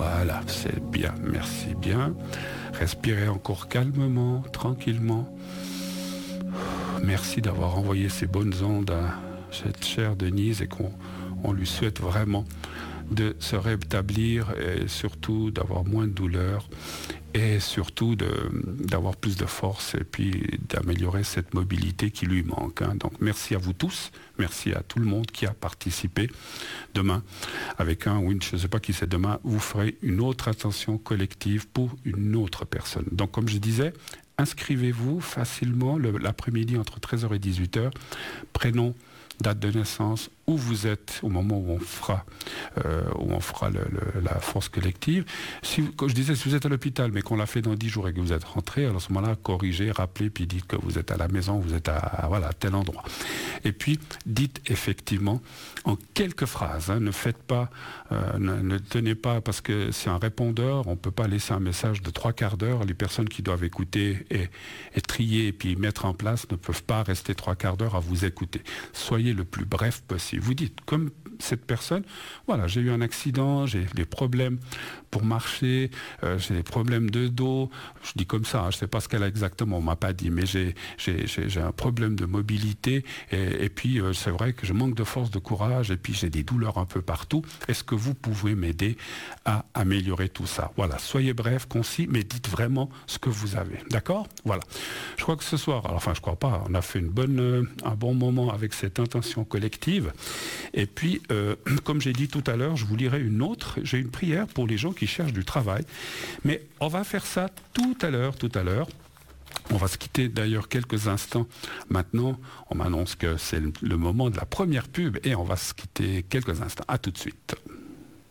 Voilà, c'est bien, merci bien. Respirez encore calmement, tranquillement. Merci d'avoir envoyé ces bonnes ondes à cette chère Denise et qu'on lui souhaite vraiment de se rétablir et surtout d'avoir moins de douleur et surtout d'avoir plus de force et puis d'améliorer cette mobilité qui lui manque. Donc merci à vous tous, merci à tout le monde qui a participé. Demain, avec je ne sais pas qui c'est demain, vous ferez une autre attention collective pour une autre personne. Donc comme je disais, inscrivez-vous facilement l'après-midi entre 13h et 18h, prénom, date de naissance, où vous êtes au moment où on fera la force collective. Comme je disais, si vous êtes à l'hôpital, mais qu'on l'a fait dans 10 jours et que vous êtes rentré, alors à ce moment-là, corrigez, rappelez, puis dites que vous êtes à la maison, vous êtes à tel endroit. Et puis, dites effectivement, en quelques phrases, ne faites pas, ne tenez pas, parce que c'est un répondeur, on ne peut pas laisser un message de 3/4 d'heure. Les personnes qui doivent écouter et trier et puis mettre en place ne peuvent pas rester 3/4 d'heure à vous écouter. Soyez le plus bref possible. Vous dites, comme cette personne, voilà, j'ai eu un accident, j'ai des problèmes pour marcher, j'ai des problèmes de dos, je dis comme ça, je ne sais pas ce qu'elle a exactement, on ne m'a pas dit, mais j'ai un problème de mobilité, et puis c'est vrai que je manque de force, de courage, et puis j'ai des douleurs un peu partout. Est-ce que vous pouvez m'aider à améliorer tout ça? Voilà, soyez bref, concis, mais dites vraiment ce que vous avez, d'accord? Voilà. Je crois que ce soir, je crois pas, on a fait un bon moment avec cette intention collective, et puis, comme j'ai dit tout à l'heure, je vous lirai j'ai une prière pour les gens qui cherchent du travail, mais on va faire ça tout à l'heure. On va se quitter d'ailleurs quelques instants maintenant. On m'annonce que c'est le moment de la première pub et on va se quitter quelques instants. À tout de suite.